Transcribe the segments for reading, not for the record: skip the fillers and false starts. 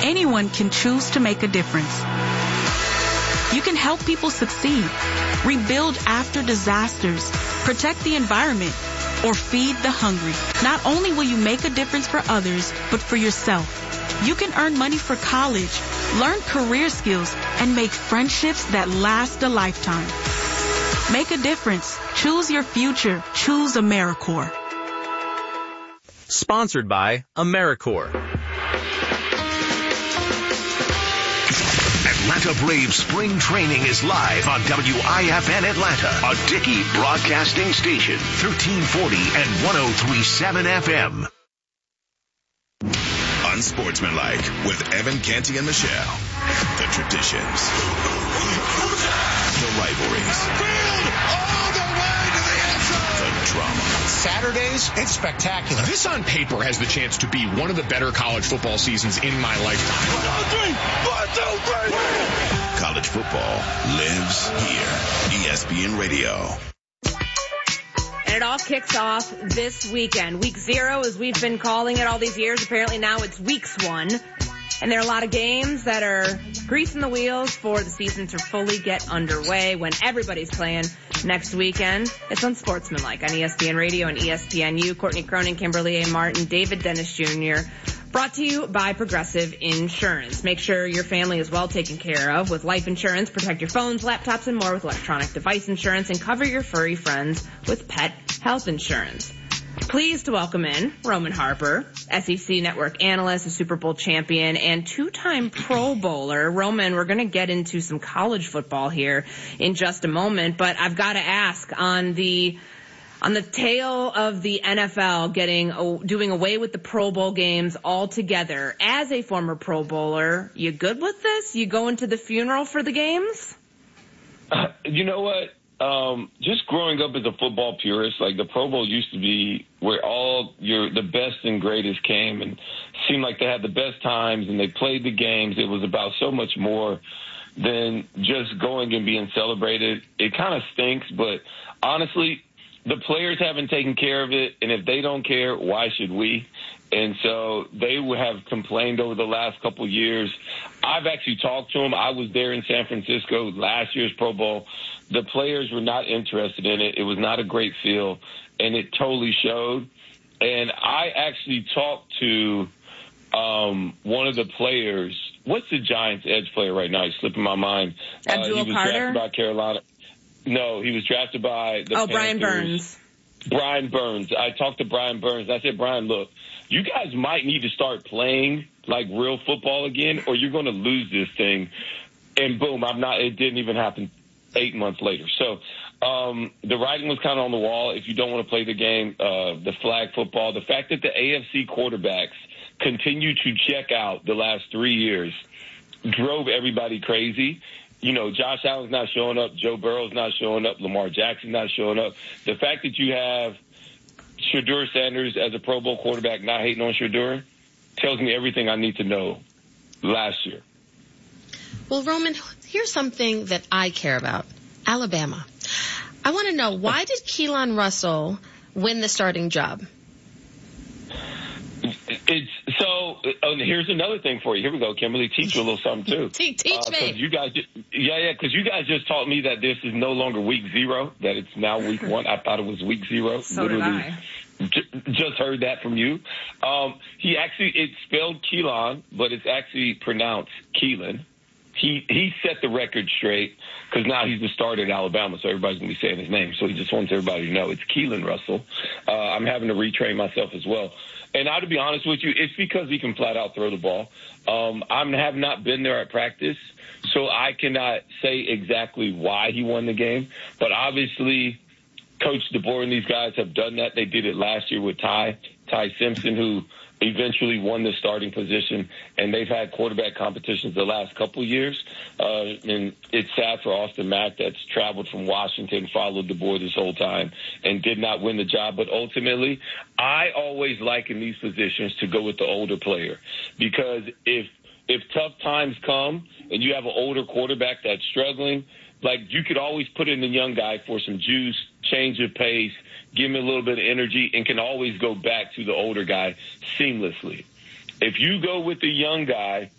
Anyone can choose to make a difference. You can help people succeed, rebuild after disasters, protect the environment, or feed the hungry. Not only will you make a difference for others, but for yourself. You can earn money for college, learn career skills, and make friendships that last a lifetime. Make a difference. Choose your future. Choose AmeriCorps. Sponsored by AmeriCorps. Atlanta Braves spring training is live on WIFN Atlanta, a Dickey broadcasting station, 1340 and 103.7 FM. Unsportsmanlike with Evan Canty and Michelle. The traditions. The rivalries. All the way to the end zone. The drama. Saturdays, it's spectacular. This on paper has the chance to be one of the better college football seasons in my lifetime. 1, 2, 3. College football lives here. ESPN Radio. And it all kicks off this weekend. Week 0, as we've been calling it all these years. Apparently now it's weeks 1. And there are a lot of games that are greasing the wheels for the season to fully get underway when everybody's playing next weekend. It's Unsportsmanlike on ESPN Radio and ESPNU. Courtney Cronin, Kimberly A. Martin, David Dennis Jr. Brought to you by Progressive Insurance. Make sure your family is well taken care of with life insurance. Protect your phones, laptops, and more with electronic device insurance. And cover your furry friends with pet health insurance. Pleased to welcome in Roman Harper, SEC Network analyst, a Super Bowl champion, and 2-time Pro Bowler. Roman, we're going to get into some college football here in just a moment, but I've got to ask on the tail of the NFL doing away with the Pro Bowl games altogether. As a former Pro Bowler, you good with this? You going to the funeral for the games? You know what? Just growing up as a football purist, like the Pro Bowl used to be where the best and greatest came and seemed like they had the best times and they played the games. It was about so much more than just going and being celebrated. It kind of stinks, but honestly, the players haven't taken care of it, and if they don't care, why should we? And so they have complained over the last couple of years. I've actually talked to them. I was there in San Francisco last year's Pro Bowl. The players were not interested in it. It was not a great feel, and it totally showed. And I actually talked to one of the players. What's the Giants' edge player right now? He's slipping my mind. Abdul he was Carter? drafted by Carolina. No, he was drafted by the Panthers. Brian Burns. Brian Burns. I talked to Brian Burns. I said, Brian, look, you guys might need to start playing like real football again, or you're going to lose this thing. And boom, it didn't even happen 8 months later. So the writing was kind of on the wall. If you don't want to play the game, the flag football, the fact that the AFC quarterbacks continue to check out the last 3 years drove everybody crazy. You know, Josh Allen's not showing up. Joe Burrow's not showing up. Lamar Jackson's not showing up. The fact that you have Shedeur Sanders as a Pro Bowl quarterback, not hating on Shedeur, tells me everything I need to know last year. Well, Roman, here's something that I care about. Alabama. I want to know, why did Keelan Russell win the starting job? Here's another thing for you. Here we go, Kimberly. Teach you a little something, too. Teach me. Because you guys just taught me that this is no longer week 0, that it's now week 1. I thought it was week 0. So did I. Just heard that from you. It's spelled Keelan, but it's actually pronounced Keelan. He set the record straight because now he's the starter at Alabama, so everybody's going to be saying his name. So he just wants everybody to know it's Keelan Russell. I'm having to retrain myself as well. And to be honest with you, it's because he can flat out throw the ball. I have not been there at practice, so I cannot say exactly why he won the game. But obviously, Coach DeBoer and these guys have done that. They did it last year with Ty Simpson, who eventually won the starting position, and they've had quarterback competitions the last couple of years. And it's sad for Austin Mack that's traveled from Washington, followed DeBoer this whole time, and did not win the job. But ultimately, I always like in these positions to go with the older player, because if tough times come and you have an older quarterback that's struggling, like, you could always put in the young guy for some juice, change of pace, give him a little bit of energy, and can always go back to the older guy seamlessly. If you go with the young guy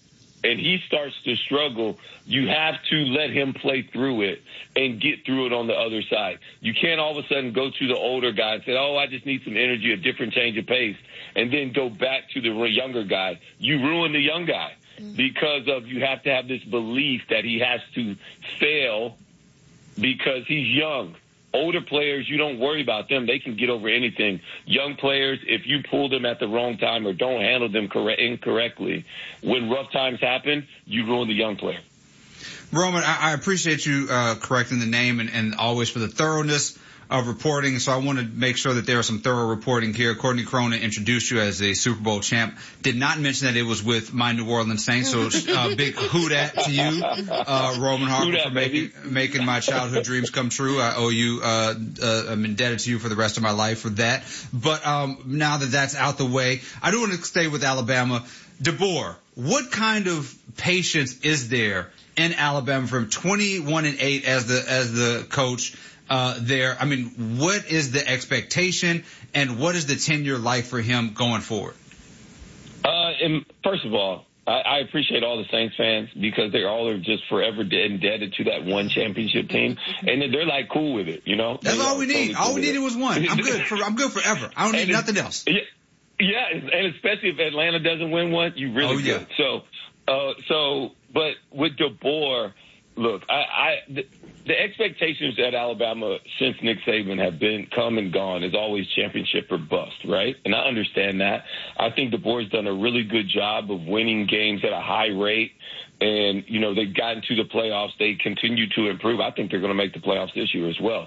and he starts to struggle, you have to let him play through it and get through it on the other side. You can't all of a sudden go to the older guy and say, oh, I just need some energy, a different change of pace, and then go back to the younger guy. You ruin the young guy because of you have to have this belief that he has to fail because he's young. Older players, you don't worry about them. They can get over anything. Young players, if you pull them at the wrong time or don't handle them incorrectly, when rough times happen, you ruin the young player. Roman, I appreciate you correcting the name and always for the thoroughness of reporting. So I want to make sure that there is some thorough reporting here. Courtney Cronin introduced you as a Super Bowl champ. Did not mention that it was with my New Orleans Saints. So big hoot-at to you, Roman Harper, for making my childhood dreams come true. I owe you, I'm indebted to you for the rest of my life for that. But now that that's out the way, I do want to stay with Alabama. DeBoer, what kind of patience is there in Alabama from 21-8 as the coach? There. I mean, what is the expectation and what is the tenure like for him going forward? And first of all, I appreciate all the Saints fans because they all are just forever indebted to that one championship team, and they're like cool with it, you know. That's all we need. All we needed was one. I'm good forever. I don't need nothing else. Yeah, and especially if Atlanta doesn't win one, you really good. But with DeBoer, look, the expectations at Alabama since Nick Saban have been come and gone is always championship or bust, right? And I understand that. I think DeBoer's done a really good job of winning games at a high rate. And, you know, they've gotten to the playoffs. They continue to improve. I think they're going to make the playoffs this year as well.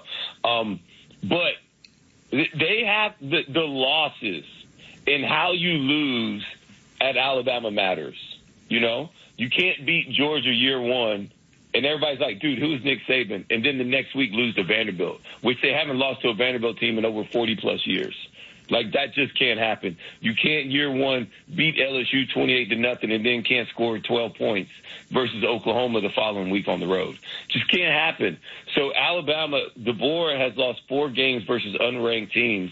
But they have the losses and how you lose at Alabama matters. You know, you can't beat Georgia year one. And everybody's like, dude, who's Nick Saban? And then the next week lose to Vanderbilt, which they haven't lost to a Vanderbilt team in over 40-plus years. Like, that just can't happen. You can't, year one, beat LSU 28-0 and then can't score 12 points versus Oklahoma the following week on the road. Just can't happen. So Alabama, DeBoer has lost 4 games versus unranked teams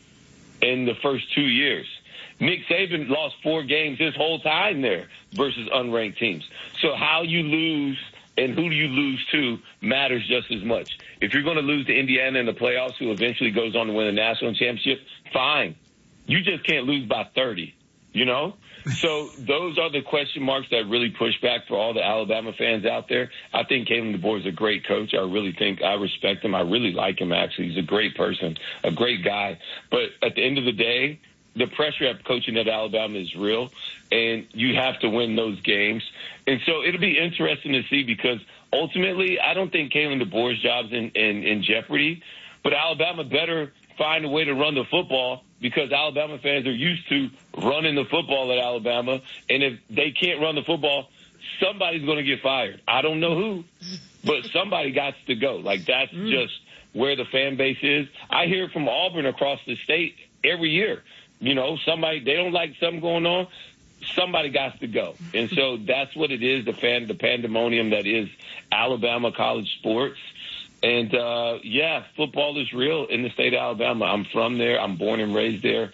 in the first 2 years. Nick Saban lost 4 games his whole time there versus unranked teams. So how you lose and who do you lose to matters just as much. If you're going to lose to Indiana in the playoffs, who eventually goes on to win a national championship, fine. You just can't lose by 30, you know? So those are the question marks that really push back for all the Alabama fans out there. I think Kalen DeBoer is a great coach. I really think I respect him. I really like him, actually. He's a great person, a great guy. But at the end of the day, the pressure of coaching at Alabama is real, and you have to win those games. And so it'll be interesting to see because ultimately I don't think Kalen DeBoer's job's in jeopardy, but Alabama better find a way to run the football because Alabama fans are used to running the football at Alabama, and if they can't run the football, somebody's going to get fired. I don't know who, but somebody got to go. Like, that's just where the fan base is. I hear it from Auburn across the state every year. You know, somebody, they don't like something going on, somebody got to go. And so that's what it is, the pandemonium that is Alabama college sports. And, football is real in the state of Alabama. I'm from there. I'm born and raised there.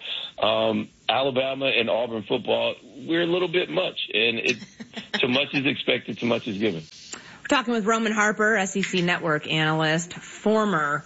Alabama and Auburn football, we're a little bit much. And too much is expected, too much is given. We're talking with Roman Harper, SEC Network analyst, former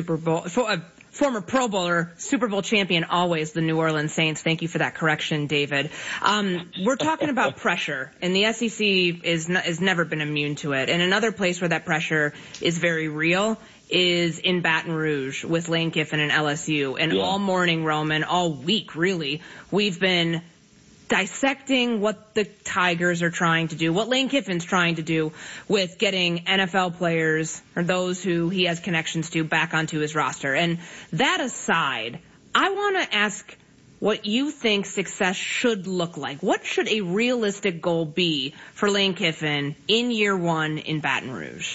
Pro Bowler, Super Bowl champion, always the New Orleans Saints. Thank you for that correction, David. We're talking about pressure, and the SEC has never been immune to it. And another place where that pressure is very real is in Baton Rouge with Lane Kiffin and LSU. And all morning, Roman, all week, really, we've been dissecting what the Tigers are trying to do, what Lane Kiffin's trying to do with getting NFL players or those who he has connections to back onto his roster. And that aside, I want to ask what you think success should look like. What should a realistic goal be for Lane Kiffin in year one in Baton Rouge?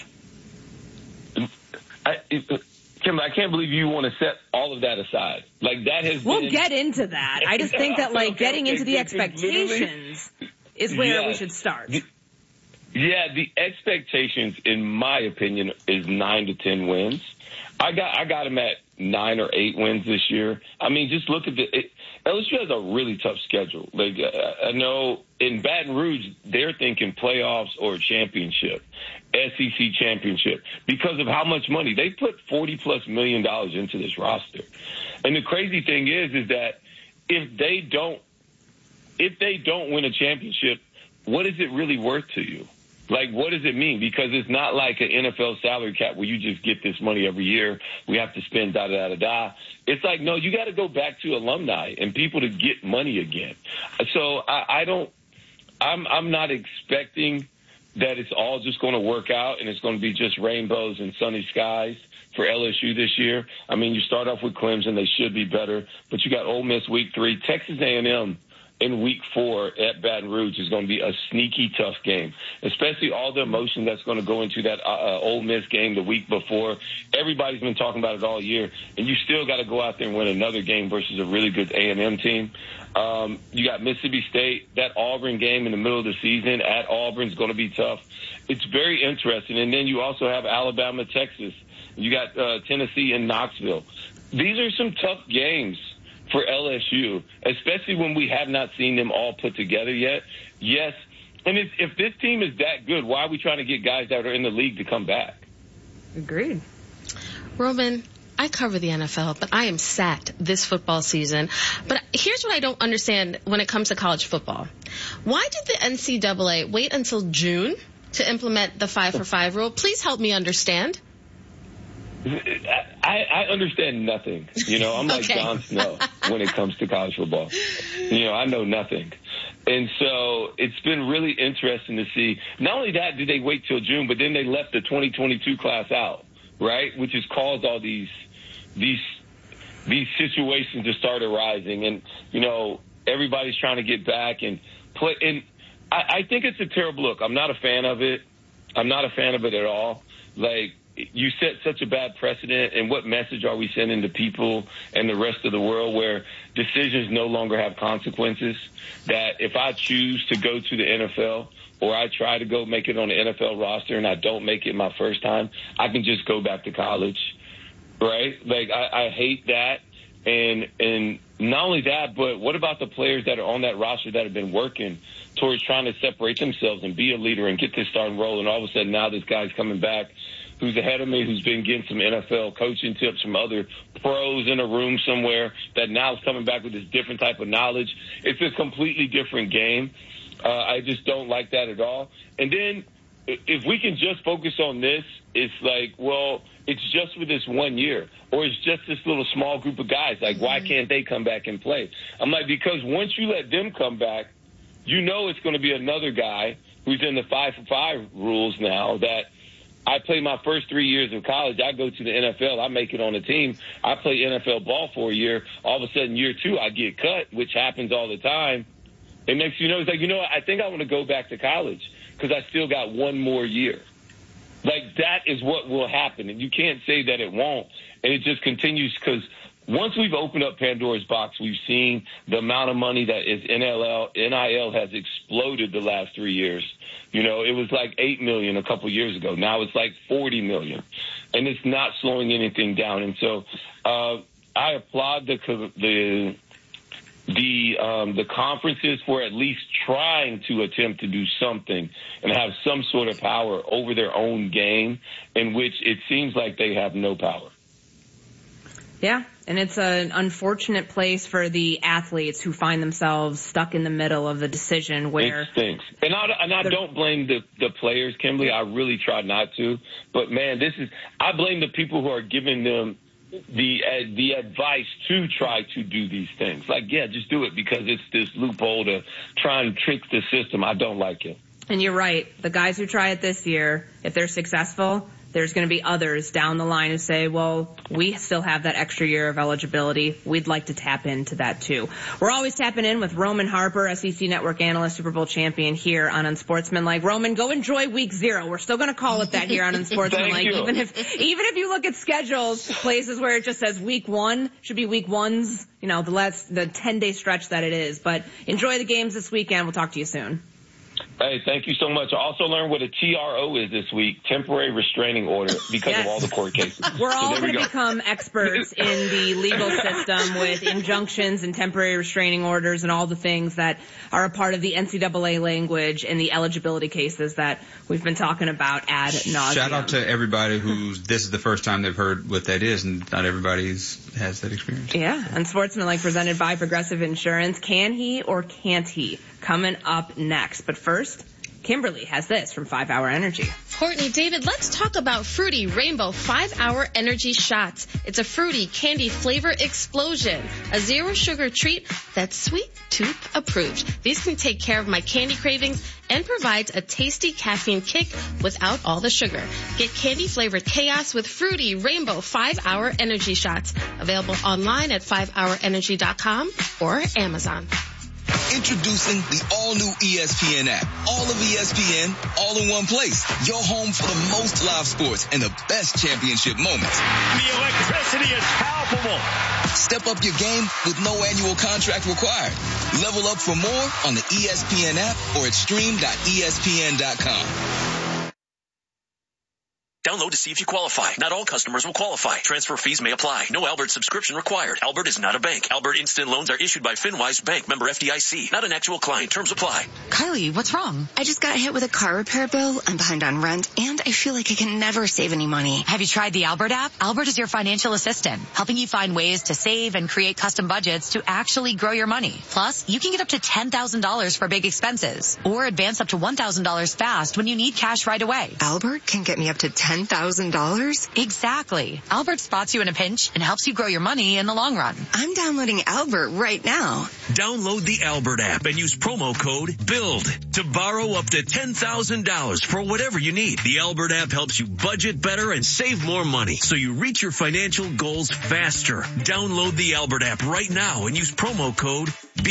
Kim, I can't believe you want to set all of that aside. Like, that has We'll get into that. I just think that, getting into the expectations is where we should start. The expectations, in my opinion, is 9 to 10 wins. I got him at 9 or 8 wins this year. I mean, just look at LSU has a really tough schedule. Like, I know in Baton Rouge, they're thinking playoffs or championship, SEC championship, because of how much money. They put $40+ million into this roster. And the crazy thing is that if they don't win a championship, what is it really worth to you? Like, what does it mean? Because it's not like an NFL salary cap where you just get this money every year. We have to spend da-da-da-da-da. It's like, no, you got to go back to alumni and people to get money again. So I'm not expecting that it's all just going to work out and it's going to be just rainbows and sunny skies for LSU this year. I mean, you start off with Clemson. They should be better. But you got Ole Miss week 3, Texas A&M. In week 4 at Baton Rouge is going to be a sneaky tough game, especially all the emotion that's going to go into that Ole Miss game the week before. Everybody's been talking about it all year, and you still got to go out there and win another game versus a really good A&M team. You got Mississippi State, that Auburn game in the middle of the season at Auburn is going to be tough. It's very interesting. And then you also have Alabama, Texas. You got Tennessee and Knoxville. These are some tough games for LSU, especially when we have not seen them all put together yet. Yes, and if this team is that good, why are we trying to get guys that are in the league to come back? Agreed. Roman, I cover the NFL, but I am sat this football season. But here's what I don't understand when it comes to college football. Why did the NCAA wait until June to implement the 5-for-5 rule? Please help me understand. I understand nothing. You know, I'm like Okay. Jon Snow when it comes to college football. You know, I know nothing. And so it's been really interesting to see. Not only that, did they wait till June, but then they left the 2022 class out, right? Which has caused all these situations to start arising. And, you know, everybody's trying to get back and play. And I think it's a terrible look. I'm not a fan of it. I'm not a fan of it at all. Like, you set such a bad precedent, and what message are we sending to people and the rest of the world where decisions no longer have consequences? That if I choose to go to the NFL or I try to go make it on the NFL roster and I don't make it my first time, I can just go back to college, right? Like, I hate that. And not only that, but what about the players that are on that roster that have been working towards trying to separate themselves and be a leader and get this starting role, and all of a sudden now this guy's coming back who's ahead of me, who's been getting some NFL coaching tips from other pros in a room somewhere, that now is coming back with this different type of knowledge. It's a completely different game. I just don't like that at all. And then if we can just focus on this, it's like, well, it's just for this 1 year, or it's just this little small group of guys. Like, why can't they come back and play? I'm like, because once you let them come back, you know it's going to be another guy who's in the 5-for-5 rules now that I play my first 3 years of college. I go to the NFL. I make it on a team. I play NFL ball for a year. All of a sudden, year 2, I get cut, which happens all the time. It makes you know, it's like, you know what, I think I want to go back to college because I still got 1 more year. Like, that is what will happen. And you can't say that it won't. And it just continues because once we've opened up Pandora's box, we've seen the amount of money that is NIL has exploded the last 3 years. You know, it was like $8 million a couple years ago. Now it's like $40 million. And it's not slowing anything down. And so I applaud the conferences for at least trying to attempt to do something and have some sort of power over their own game, in which it seems like they have no power. Yeah, and it's an unfortunate place for the athletes who find themselves stuck in the middle of the decision where it stinks. And I don't blame the players, Kimberly. I really try not to. But, man, I blame the people who are giving them the advice to try to do these things. Like, yeah, just do it because it's this loophole to try and trick the system. I don't like it. And you're right. The guys who try it this year, if they're successful, there's going to be others down the line who say, well, we still have that extra year of eligibility. We'd like to tap into that too. We're always tapping in with Roman Harper, SEC Network analyst, Super Bowl champion here on Unsportsmanlike. Roman, go enjoy week 0. We're still going to call it that here on Unsportsmanlike. Even if you look at schedules, places where it just says week 1 should be week 1's, you know, the 10-day stretch that it is. But enjoy the games this weekend. We'll talk to you soon. Hey, thank you so much. I also learned what a TRO is this week, temporary restraining order, because of all the court cases. We're all going to become experts in the legal system with injunctions and temporary restraining orders and all the things that are a part of the NCAA language and the eligibility cases that we've been talking about ad nauseum. Shout out to everybody this is the first time they've heard what that is, and not everybody has that experience. Yeah, and Sportsmanlike presented by Progressive Insurance. Can he or can't he? Coming up next. But first, Kimberly has this from 5 Hour Energy. Courtney, David, let's talk about Fruity Rainbow 5 Hour Energy Shots. It's a fruity candy flavor explosion, a zero sugar treat that's sweet tooth approved. These can take care of my candy cravings and provides a tasty caffeine kick without all the sugar. Get candy flavored chaos with Fruity Rainbow 5 Hour Energy Shots. Available online at 5hourenergy.com or Amazon. Introducing the all-new ESPN app. All of ESPN, all in one place. Your home for the most live sports and the best championship moments. The electricity is palpable. Step up your game with no annual contract required. Level up for more on the ESPN app or at stream.espn.com. Download to see if you qualify. Not all customers will qualify. Transfer fees may apply. No Albert subscription required. Albert is not a bank. Albert Instant Loans are issued by FinWise Bank, member FDIC. Not an actual client. Terms apply. Kylie, what's wrong? I just got hit with a car repair bill. I'm behind on rent, and I feel like I can never save any money. Have you tried the Albert app? Albert is your financial assistant, helping you find ways to save and create custom budgets to actually grow your money. Plus, you can get up to $10,000 for big expenses, or advance up to $1,000 fast when you need cash right away. Albert can get me up to $10,000? Exactly. Albert spots you in a pinch and helps you grow your money in the long run. I'm downloading Albert right now. Download the Albert app and use promo code BUILD to borrow up to $10,000 for whatever you need. The Albert app helps you budget better and save more money so you reach your financial goals faster. Download the Albert app right now and use promo code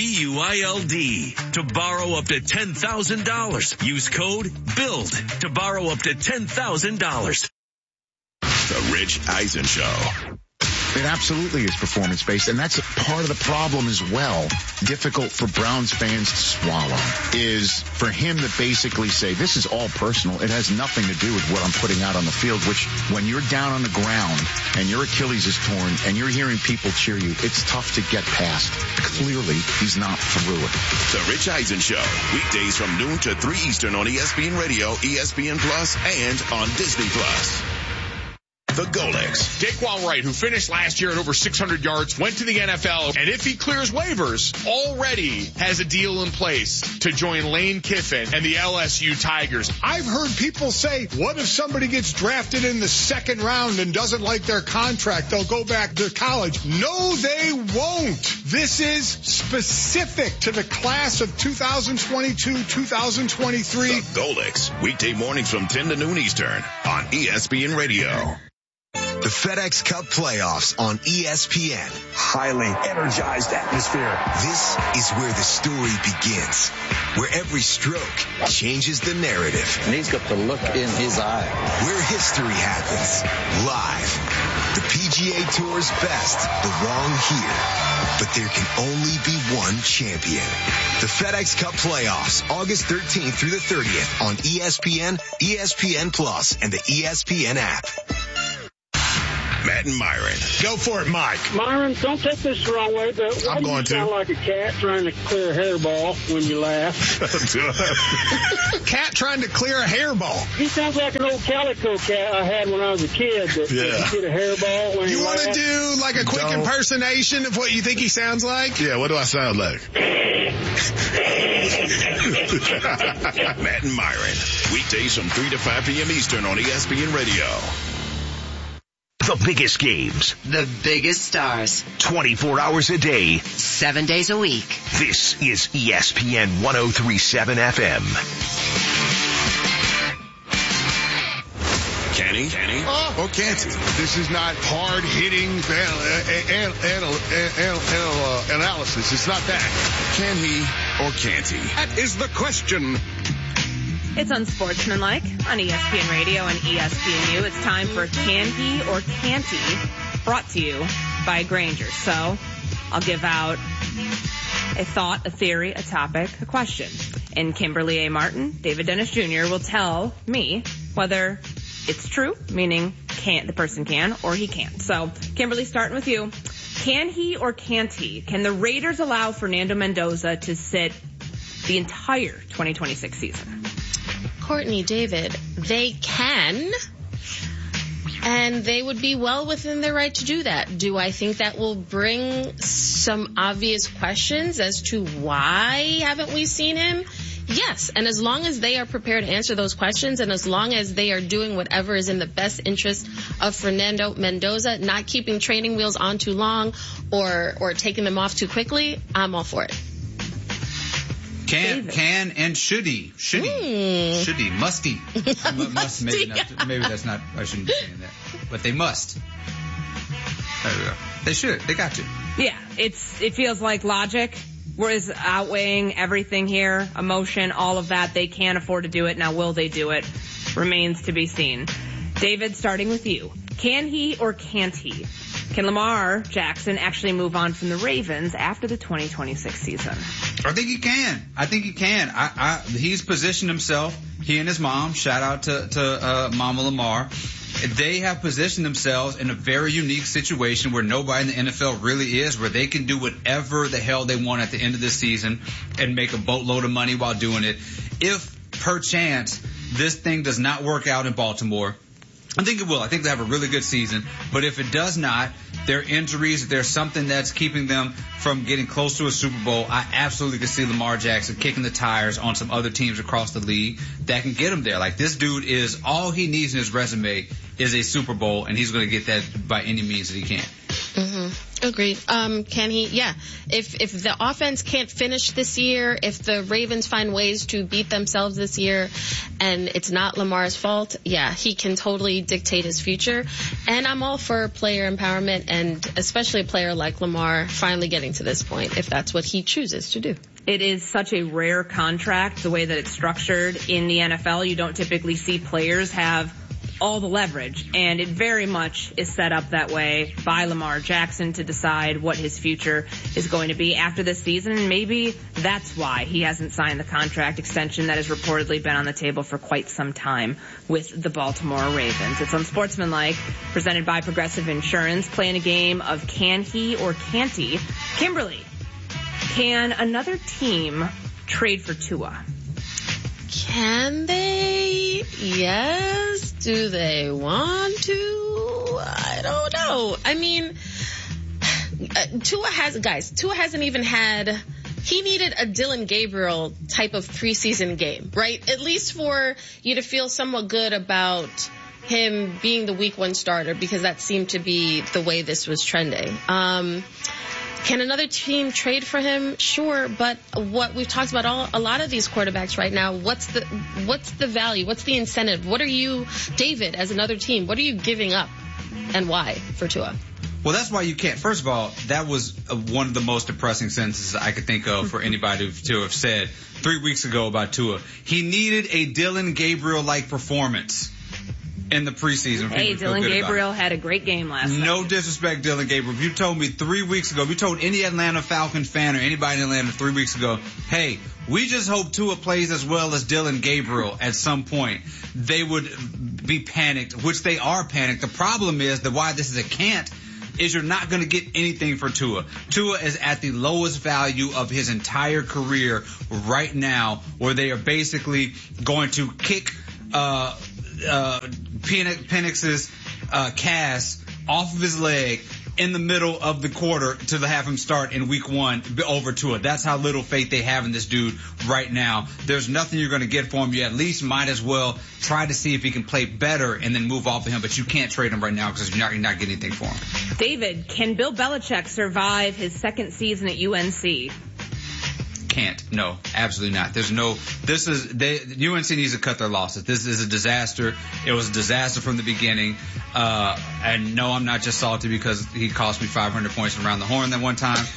BUILD to borrow up to $10,000. Use code BUILD to borrow up to $10,000. The Rich Eisen Show. It absolutely is performance-based, and that's part of the problem as well. Difficult for Browns fans to swallow is for him to basically say, this is all personal. It has nothing to do with what I'm putting out on the field, which when you're down on the ground and your Achilles is torn and you're hearing people cheer you, it's tough to get past. Clearly, he's not through it. The Rich Eisen Show. Weekdays from noon to 3 Eastern on ESPN Radio, ESPN Plus, and on Disney Plus. The Golix. Daquan Wright, who finished last year at over 600 yards, went to the NFL, and if he clears waivers, already has a deal in place to join Lane Kiffin and the LSU Tigers. I've heard people say, what if somebody gets drafted in the second round and doesn't like their contract? They'll go back to college. No, they won't. This is specific to the class of 2022, 2023. The Golix. Weekday mornings from 10 to noon Eastern on ESPN Radio. The FedEx Cup playoffs on ESPN. Highly energized atmosphere. This is where the story begins, where every stroke changes the narrative. And he's got the look in his eye. Where history happens, live. The PGA Tour's best belong here. But there can only be one champion. The FedEx Cup playoffs, August 13th through the 30th on ESPN, ESPN Plus, and the ESPN app. Matt and Myron. Go for it, Mike. Myron, don't take this the wrong way, but I'm going to. You sound like a cat trying to clear a hairball when you laugh. Cat trying to clear a hairball. He sounds like an old calico cat I had when I was a kid that get a hairball when you want to do like a quick impersonation of what you think he sounds like? Yeah, what do I sound like? Matt and Myron. Weekdays from 3 to 5 p.m. Eastern on ESPN Radio. The biggest games. The biggest stars. 24 hours a day. 7 days a week. This is ESPN 103.7 FM. Can he? Or can't he? This is not hard-hitting analysis. It's not that. Can he or can't he? That is the question. It's Unsportsmanlike on ESPN Radio and ESPNU. It's time for Can He or Can't He, brought to you by Grainger. So I'll give out a thought, a theory, a topic, a question. And Kimberly A. Martin, David Dennis Jr. will tell me whether it's true, meaning the person can or he can't. So, Kimberly, starting with you. Can he or can't he? Can the Raiders allow Fernando Mendoza to sit the entire 2026 season? Courtney, David, they can, and they would be well within their right to do that. Do I think that will bring some obvious questions as to why haven't we seen him? Yes, and as long as they are prepared to answer those questions, and as long as they are doing whatever is in the best interest of Fernando Mendoza, not keeping training wheels on too long or taking them off too quickly, I'm all for it. Can and should he? Should he? Must he? Must, maybe that's not, I shouldn't be saying that. But they must. There we go. They should. They got to. Yeah, it feels like logic is outweighing everything here. Emotion, all of that. They can afford to do it. Now, will they do it? Remains to be seen. David, starting with you. Can he or can't he? Can Lamar Jackson actually move on from the Ravens after the 2026 season? I think he can. He's positioned himself, he and his mom, shout out to Mama Lamar. They have positioned themselves in a very unique situation where nobody in the NFL really is, where they can do whatever the hell they want at the end of the season and make a boatload of money while doing it. If, perchance, this thing does not work out in Baltimore, I think it will. I think they have a really good season. But if it does not, there are injuries, if there's something that's keeping them from getting close to a Super Bowl, I absolutely could see Lamar Jackson kicking the tires on some other teams across the league that can get him there. Like, this dude is, all he needs in his resume is a Super Bowl, and he's going to get that by any means that he can. Agreed. Can he? Yeah. If the offense can't finish this year, if the Ravens find ways to beat themselves this year, and it's not Lamar's fault, yeah, he can totally dictate his future. And I'm all for player empowerment, and especially a player like Lamar finally getting to this point, if that's what he chooses to do. It is such a rare contract, the way that it's structured in the NFL. You don't typically see players have all the leverage, and it very much is set up that way by Lamar Jackson to decide what his future is going to be after this season, and maybe that's why he hasn't signed the contract extension that has reportedly been on the table for quite some time with the Baltimore Ravens. It's Unsportsmanlike, presented by Progressive Insurance, playing a game of can he or can't he. Kimberly, can another team trade for Tua? Can they? Yes. Do they want to? I don't know. I mean, Tua hasn't even had, he needed a Dylan Gabriel type of preseason game, right? At least for you to feel somewhat good about him being the week 1 starter, because that seemed to be the way this was trending. Can another team trade for him? Sure, but what we've talked about a lot of these quarterbacks right now, what's the value? What's the incentive? What are you, David, as another team, what are you giving up and why for Tua? Well, that's why you can't. First of all, that was one of the most depressing sentences I could think of for anybody to have said 3 weeks ago about Tua. He needed a Dylan Gabriel-like performance in the preseason. Hey, Dylan Gabriel had a great game last night. No disrespect, Dylan Gabriel. If you told me 3 weeks ago, if you told any Atlanta Falcon fan or anybody in Atlanta 3 weeks ago, hey, we just hope Tua plays as well as Dylan Gabriel at some point, they would be panicked, which they are panicked. The problem is that why this is a can't is you're not going to get anything for Tua. Tua is at the lowest value of his entire career right now, where they are basically going to kick Penix's cast off of his leg in the middle of the quarter to have him start in week 1 over Tua. That's how little faith they have in this dude right now. There's nothing you're going to get for him. You at least might as well try to see if he can play better and then move off of him, but you can't trade him right now because you're not getting anything for him. David, can Bill Belichick survive his second season at UNC? Can't. No, absolutely not. UNC needs to cut their losses. This is a disaster. It was a disaster from the beginning. And no, I'm not just salty because he cost me 500 points around the horn that one time.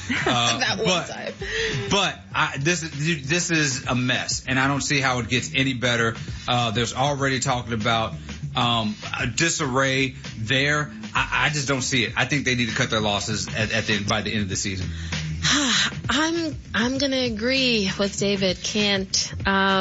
But this is a mess, and I don't see how it gets any better. There's already talking about a disarray there. I just don't see it. I think they need to cut their losses by the end of the season. I'm going to agree with David. Can't.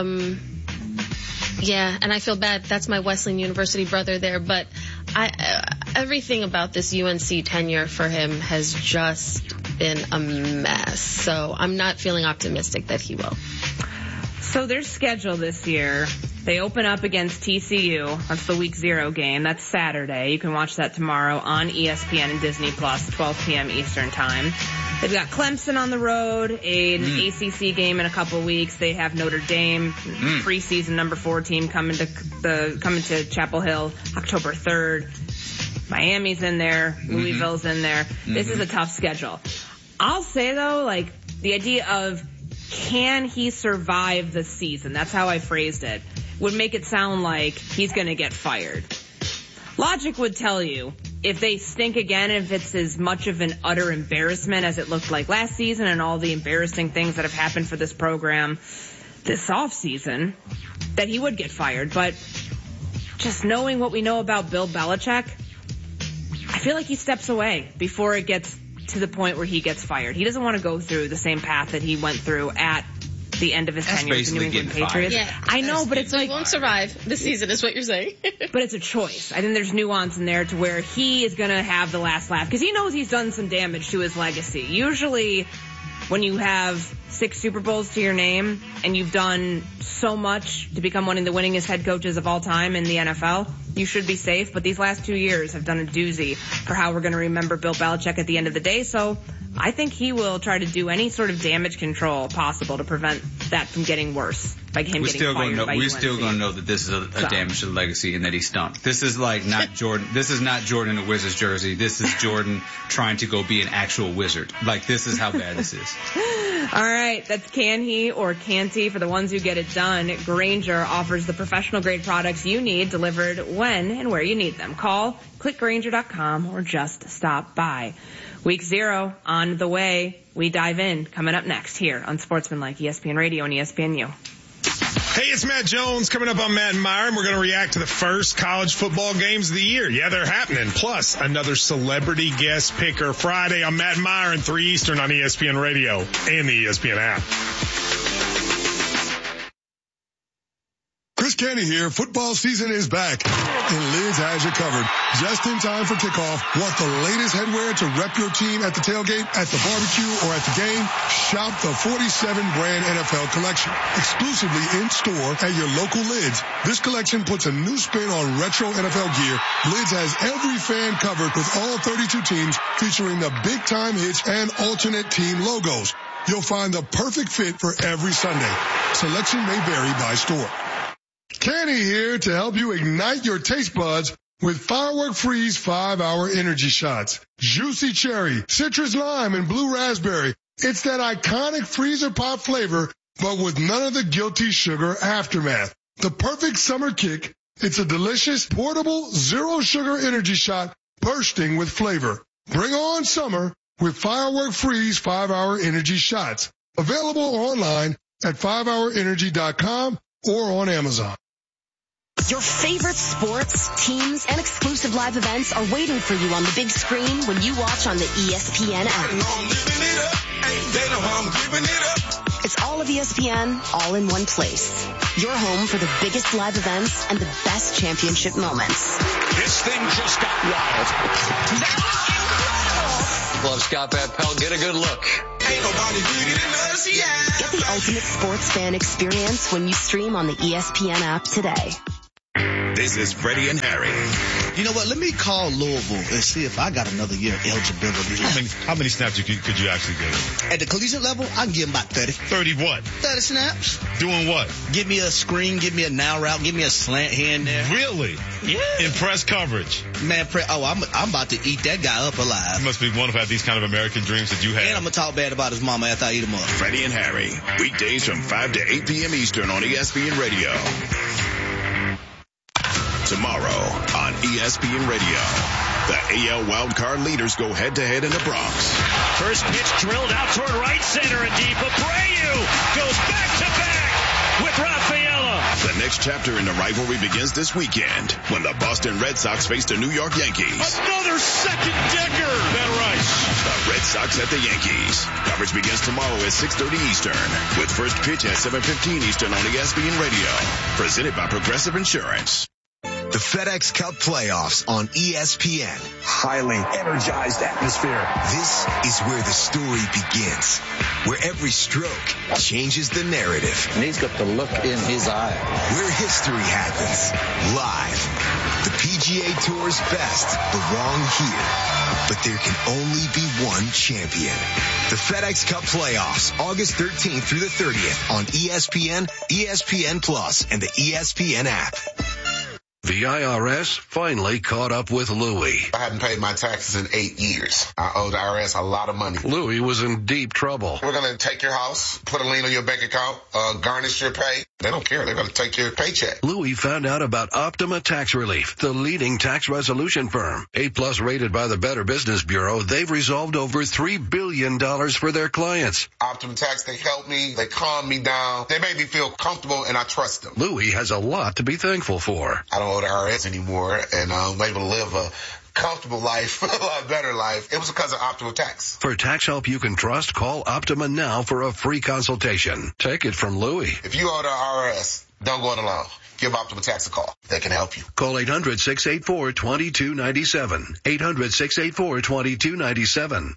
Yeah, and I feel bad. That's my Wesleyan University brother there, but everything about this UNC tenure for him has just been a mess. So I'm not feeling optimistic that he will. So their schedule this year, they open up against TCU. That's the week 0 game. That's Saturday. You can watch that tomorrow on ESPN and Disney Plus, 12 p.m. Eastern Time. They've got Clemson on the road, an ACC game in a couple weeks. They have Notre Dame, preseason number 4 team coming to Chapel Hill October 3rd. Miami's in there, Louisville's in there. This is a tough schedule. I'll say though, like the idea of can he survive the season? That's how I phrased it. Would make it sound like he's going to get fired. Logic would tell you if they stink again, if it's as much of an utter embarrassment as it looked like last season and all the embarrassing things that have happened for this program this offseason, that he would get fired. But just knowing what we know about Bill Belichick, I feel like he steps away before it gets to the point where he gets fired. He doesn't want to go through the same path that he went through at the end of his tenure with the New England Patriots. Yeah. I know, but it's like... He won't survive the season is what you're saying. But it's a choice. I think there's nuance in there to where he is going to have the last laugh because he knows he's done some damage to his legacy. Usually when you have 6 Super Bowls to your name and you've done so much to become one of the winningest head coaches of all time in the NFL, you should be safe. But these last 2 years have done a doozy for how we're going to remember Bill Belichick at the end of the day. So I think he will try to do any sort of damage control possible to prevent that from getting worse. By him getting fired by UNC. We're still going to know that this is a damage to the legacy and that he stunk. This is like not Jordan. This is not Jordan in a Wizards jersey. This is Jordan trying to go be an actual wizard. Like, this is how bad this is. All right. That's can he or can't he for the ones who get it done. Grainger offers the professional grade products you need delivered when and where you need them. Call, click Grainger.com or just stop by. Week 0 on the way. We dive in coming up next here on Sportsmanlike ESPN Radio and ESPNU. Hey, it's Matt Jones coming up on Matt and Meyer, and we're going to react to the first college football games of the year. Yeah, they're happening. Plus, another celebrity guest picker Friday on Matt and Meyer and 3 Eastern on ESPN Radio and the ESPN app. Chris Canty here. Football season is back, and Lids has you covered. Just in time for kickoff. Want the latest headwear to rep your team at the tailgate, at the barbecue, or at the game? Shop the 47-brand NFL collection, exclusively in-store at your local Lids. This collection puts a new spin on retro NFL gear. Lids has every fan covered with all 32 teams, featuring the big-time hits and alternate team logos. You'll find the perfect fit for every Sunday. Selection may vary by store. Canty here to help you ignite your taste buds with Firework Freeze 5-Hour Energy Shots. Juicy cherry, citrus lime, and blue raspberry. It's that iconic freezer pop flavor, but with none of the guilty sugar aftermath. The perfect summer kick. It's a delicious, portable, zero-sugar energy shot bursting with flavor. Bring on summer with Firework Freeze 5-Hour Energy Shots. Available online at 5hourenergy.com or on Amazon. Your favorite sports, teams, and exclusive live events are waiting for you on the big screen when you watch on the ESPN app. It's all of ESPN, all in one place. Your home for the biggest live events and the best championship moments. This thing just got wild. That was incredible. Love Scott Van Pelt. Get a good look. Ain't nobody better than us, yeah. Get the ultimate sports fan experience when you stream on the ESPN app today. This is Freddie and Harry. You know what? Let me call Louisville and see if I got another year of eligibility. How many snaps could you actually get? At the collegiate level, I can give them about 30. 30 what? 30 snaps. Doing what? Give me a screen, give me a now route, give me a slant here and there. Really? Yeah. In press coverage? Man, I'm about to eat that guy up alive. You must be wonderful to have these kind of American dreams that you have. And I'm going to talk bad about his mama after I eat him up. Freddie and Harry, weekdays from 5 to 8 p.m. Eastern on ESPN Radio. Tomorrow on ESPN Radio, the AL wildcard leaders go head-to-head in the Bronx. First pitch drilled out toward right center and deep. Abreu goes back-to-back with Rafaela. The next chapter in the rivalry begins this weekend when the Boston Red Sox face the New York Yankees. Another second-decker. That right. The Red Sox at the Yankees. Coverage begins tomorrow at 6:30 Eastern with first pitch at 7:15 Eastern on ESPN Radio. Presented by Progressive Insurance. The FedEx Cup playoffs on ESPN. Highly energized atmosphere. This is where the story begins, where every stroke changes the narrative. And he's got the look in his eye. Where history happens, live. The PGA Tour's best belong here, but there can only be one champion. The FedEx Cup playoffs, August 13th through the 30th on ESPN, ESPN Plus, and the ESPN app. The IRS finally caught up with Louie. I hadn't paid my taxes in 8 years. I owe the IRS a lot of money. Louie was in deep trouble. We're going to take your house, put a lien on your bank account, garnish your pay. They don't care. They're going to take your paycheck. Louie found out about Optima Tax Relief, the leading tax resolution firm. A+ rated by the Better Business Bureau, they've resolved over $3 billion for their clients. Optima Tax, they help me. They calm me down. They make me feel comfortable, and I trust them. Louie has a lot to be thankful for. I don't owe the IRS anymore, and I'm able to live a comfortable life, a lot better life. It was because of Optima Tax. For tax help you can trust, call Optima now for a free consultation. Take it from Louie. If you owe the IRS, don't go it alone. Give Optima Tax a call. They can help you. Call 800-684-2297. 800-684-2297.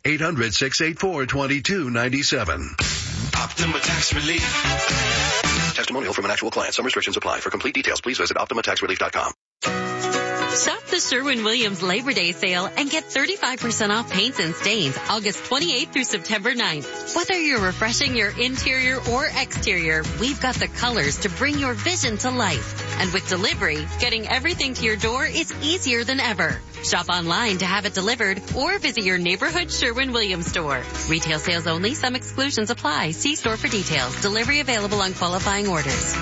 800-684-2297. Optima Tax Relief. Testimonial from an actual client. Some restrictions apply. For complete details, please visit OptimaTaxRelief.com. Shop the Sherwin-Williams Labor Day sale and get 35% off paints and stains August 28th through September 9th. Whether you're refreshing your interior or exterior, we've got the colors to bring your vision to life. And with delivery, getting everything to your door is easier than ever. Shop online to have it delivered or visit your neighborhood Sherwin-Williams store. Retail sales only. Some exclusions apply. See store for details. Delivery available on qualifying orders.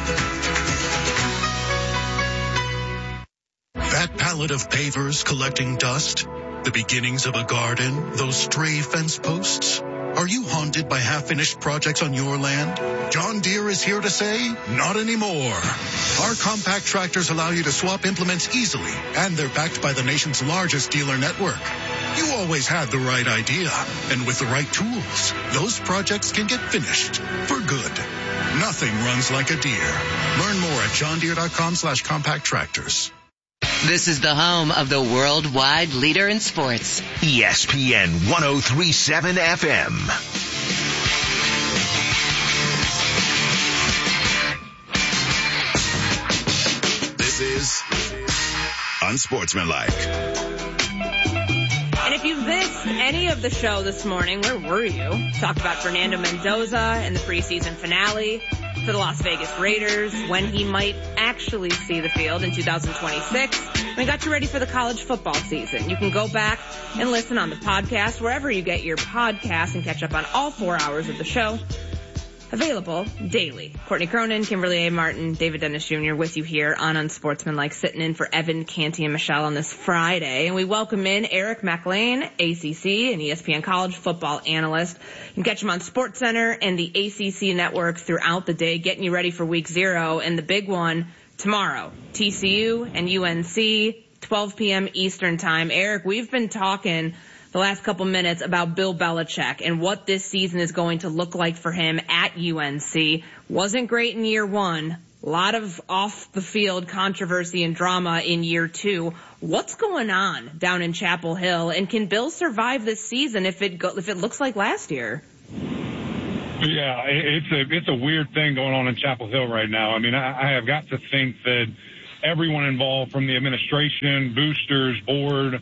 That pallet of pavers collecting dust, the beginnings of a garden, those stray fence posts. Are you haunted by half-finished projects on your land? John Deere is here to say, not anymore. Our compact tractors allow you to swap implements easily, and they're backed by the nation's largest dealer network. You always had the right idea, and with the right tools, those projects can get finished for good. Nothing runs like a Deere. Learn more at johndeere.com/compact tractors. This is the home of the worldwide leader in sports. ESPN 103.7 FM. This is Unsportsmanlike. And if you missed any of the show this morning, where were you? Talked about Fernando Mendoza and the preseason finale for the Las Vegas Raiders, when he might actually see the field in 2026. We got you ready for the college football season. You can go back and listen on the podcast, wherever you get your podcasts, and catch up on all 4 hours of the show. Available daily. Courtney Cronin, Kimberly A. Martin, David Dennis Jr. with you here on Unsportsmanlike, sitting in for Evan, Canty, and Michelle on this Friday. And we welcome in Eric McLean, ACC and ESPN college football analyst. You can catch him on SportsCenter and the ACC network throughout the day, getting you ready for week 0 and the big one tomorrow. TCU and UNC, 12 p.m. Eastern time. Eric, we've been talking the last couple minutes about Bill Belichick and what this season is going to look like for him at UNC. Wasn't great in year 1. A lot of off-the-field controversy and drama in year 2. What's going on down in Chapel Hill, and can Bill survive this season if it looks like last year? Yeah, it's a weird thing going on in Chapel Hill right now. I mean, I have got to think that everyone involved, from the administration, boosters, board,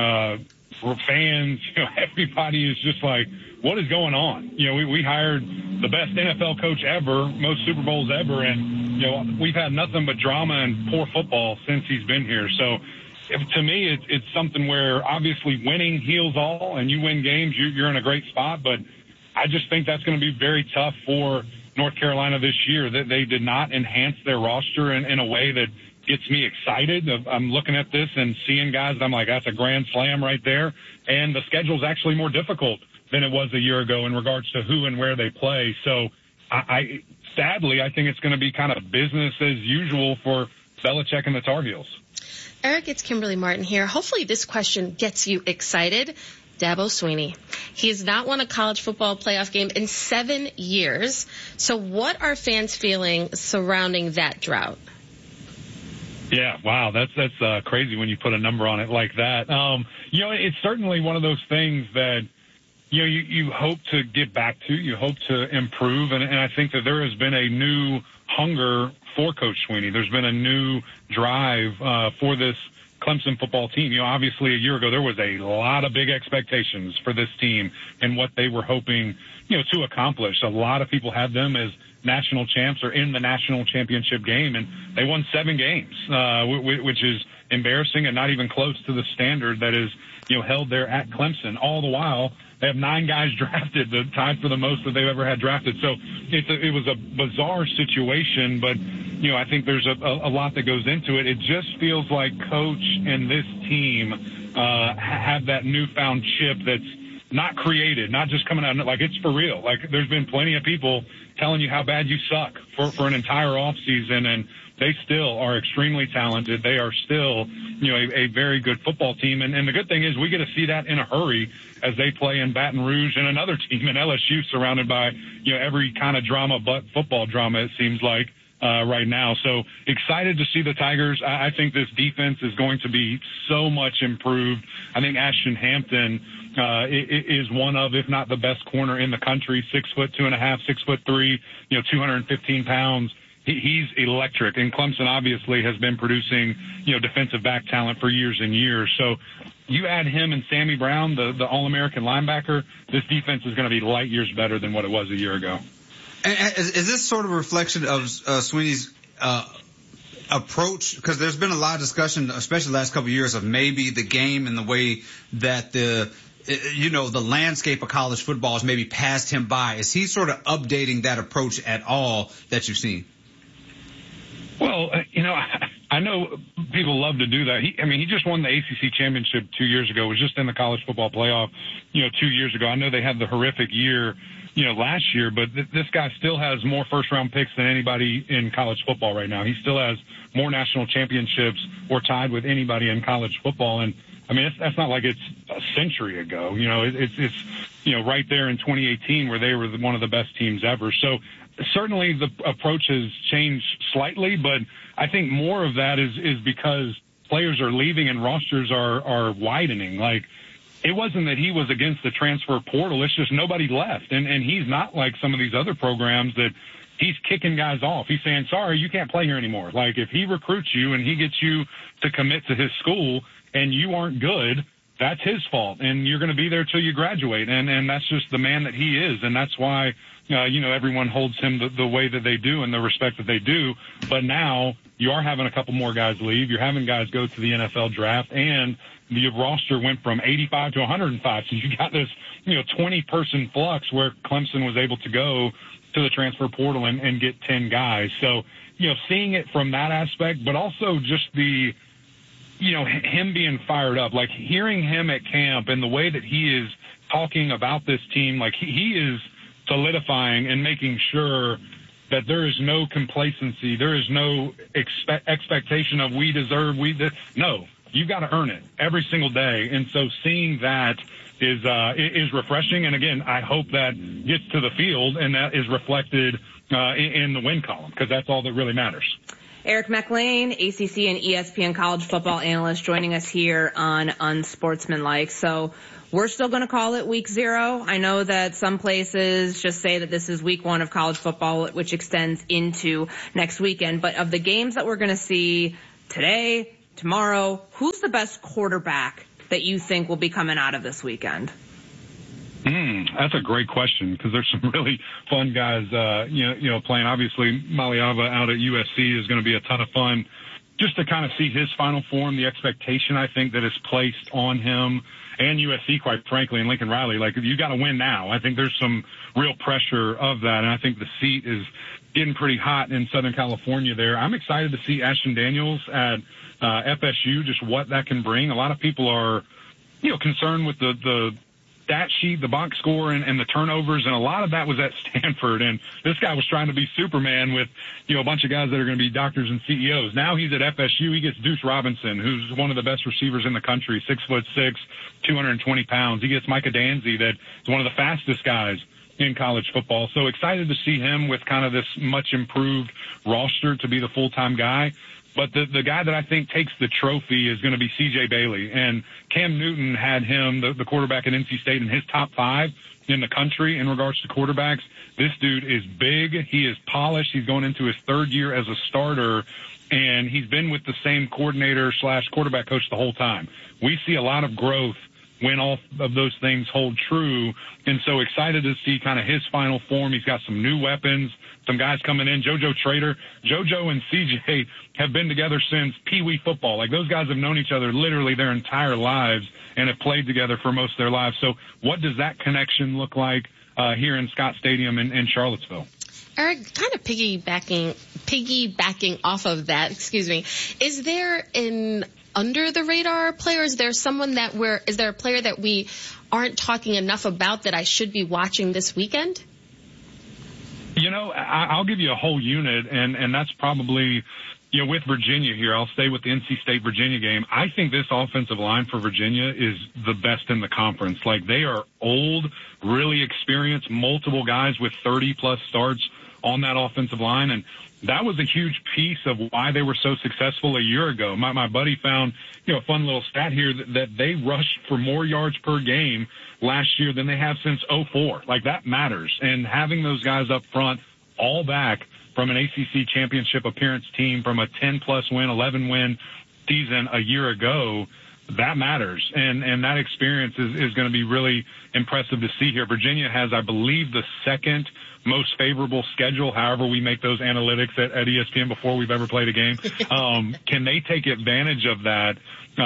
fans, everybody is just like, what is going on? We hired the best NFL coach ever, most Super Bowls ever, and, we've had nothing but drama and poor football since he's been here. So to me, it's something where obviously winning heals all, and you win games, you're in a great spot. But I just think that's going to be very tough for North Carolina this year, that they did not enhance their roster in a way that gets me excited. I'm looking at this and seeing guys, I'm like, that's a grand slam right there. And the schedule's actually more difficult than it was a year ago in regards to who and where they play. So sadly, I think it's going to be kind of business as usual for Belichick and the Tar Heels. Eric, it's Kimberly Martin here. Hopefully this question gets you excited. Dabo Swinney. He has not won a college football playoff game in 7 years. So what are fans feeling surrounding that drought? Yeah, wow, that's crazy when you put a number on it like that. It's certainly one of those things that, you hope to get back to, you hope to improve, and I think that there has been a new hunger for Coach Swinney. There's been a new drive for this Clemson football team. Obviously a year ago there was a lot of big expectations for this team and what they were hoping, to accomplish. A lot of people had them as national champs or in the national championship game, and they won 7 games, which is embarrassing and not even close to the standard that is, held there at Clemson. All the while, they have 9 guys drafted, tied for the most that they've ever had drafted. So it was a bizarre situation, but, I think there's a lot that goes into it. It just feels like Coach and this team have that newfound chip that's not created, not just coming out, like it's for real. Like there's been plenty of people telling you how bad you suck for an entire offseason, and they still are extremely talented. They are still, a very good football team. And the good thing is we get to see that in a hurry as they play in Baton Rouge and another team in LSU surrounded by, every kind of drama but football drama, it seems like, right now. So excited to see the Tigers. I think this defense is going to be so much improved. I think Ashton Hampton is one of, if not the best corner in the country, 6'2.5", 6'3", 215 pounds. He's electric, and Clemson obviously has been producing, defensive back talent for years and years. So you add him and Sammy Brown, the All-American linebacker, this defense is going to be light years better than what it was a year ago. And is this sort of a reflection of Swinney's approach? Because there's been a lot of discussion, especially the last couple of years, of maybe the game and the way that the landscape of college football has maybe passed him by. Is he sort of updating that approach at all that you've seen? Well, I know people love to do that. He just won the ACC championship 2 years ago. It was just in the college football playoff, 2 years ago. I know they had the horrific year, last year, but this guy still has more first-round picks than anybody in college football right now. He still has more national championships or tied with anybody in college football. And, that's not like it's a century ago. It's right there in 2018 where they were one of the best teams ever. So certainly the approach has changed slightly, but I think more of that is because players are leaving and rosters are widening. Like, it wasn't that he was against the transfer portal. It's just nobody left. And he's not like some of these other programs that he's kicking guys off. He's saying, sorry, you can't play here anymore. Like, if he recruits you and he gets you to commit to his school and you aren't good, that's his fault. And you're going to be there till you graduate. And that's just the man that he is. And that's why, everyone holds him the way that they do and the respect that they do. But now you are having a couple more guys leave. You're having guys go to the NFL draft, and the roster went from 85 to 105. So you got this, 20-person flux where Clemson was able to go to the transfer portal and get 10 guys. So, seeing it from that aspect, but also just the, him being fired up, like hearing him at camp and the way that he is talking about this team, like he is solidifying and making sure that there is no complacency. There is no expectation of no, you've got to earn it every single day. And so seeing that is refreshing. And again, I hope that gets to the field and that is reflected in the win column, because that's all that really matters. Eric McLean, ACC and ESPN college football analyst, joining us here on Unsportsmanlike. So we're still going to call it week 0. I know that some places just say that this is week 1 of college football, which extends into next weekend. But of the games that we're going to see today, tomorrow, who's the best quarterback that you think will be coming out of this weekend? That's a great question, because there's some really fun guys, playing. Obviously, Maliava out at USC is going to be a ton of fun. Just to kind of see his final form, the expectation I think that is placed on him and USC, quite frankly, and Lincoln Riley. Like, you got to win now. I think there's some real pressure of that, and I think the seat is getting pretty hot in Southern California there. I'm excited to see Ashton Daniels at FSU, just what that can bring. A lot of people are, concerned with the stat sheet, the box score, and the turnovers, and a lot of that was at Stanford. And this guy was trying to be Superman with, a bunch of guys that are going to be doctors and CEOs. Now he's at FSU. He gets Deuce Robinson, who's one of the best receivers in the country, 6'6", 220 pounds. He gets Micah Danzy, that is one of the fastest guys in college football. So excited to see him with kind of this much improved roster to be the full-time guy. But the guy that I think takes the trophy is going to be C.J. Bailey. And Cam Newton had him, the quarterback at NC State, in his top 5 in the country in regards to quarterbacks. This dude is big. He is polished. He's going into his 3rd year as a starter, and he's been with the same coordinator/quarterback coach the whole time. We see a lot of growth when all of those things hold true, and so excited to see kind of his final form. He's got some new weapons, some guys coming in. JoJo Trader, JoJo and CJ have been together since Pee Wee football. Like, those guys have known each other literally their entire lives and have played together for most of their lives. So what does that connection look like here in Scott Stadium in Charlottesville? Eric, kind of piggybacking off of that, is there an under the radar player? Is there someone is there a player that we aren't talking enough about that I should be watching this weekend? I'll give you a whole unit, and that's probably, with Virginia here. I'll stay with the NC State-Virginia game. I think this offensive line for Virginia is the best in the conference. Like, they are old, really experienced, multiple guys with 30-plus starts on that offensive line, and that was a huge piece of why they were so successful a year ago. My buddy found, a fun little stat here that they rushed for more yards per game last year than they have since 2004. Like, that matters. And having those guys up front, all back from an ACC championship appearance team, from a 10-plus win, 11-win season a year ago, that matters. And that experience is going to be really impressive to see here. Virginia has, I believe, the second most favorable schedule, however we make those analytics at ESPN before we've ever played a game. Can they take advantage of that,